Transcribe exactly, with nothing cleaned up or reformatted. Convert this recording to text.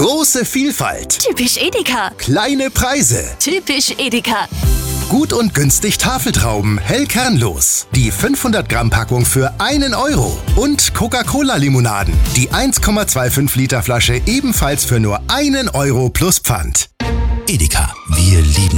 Große Vielfalt. Typisch Edeka. Kleine Preise. Typisch Edeka. Gut und günstig Tafeltrauben, hell kernlos. Die fünfhundert Gramm Packung für einen Euro. Und Coca-Cola-Limonaden. Die eins Komma fünfundzwanzig Liter Flasche ebenfalls für nur einen Euro plus Pfand. Edeka, wir lieben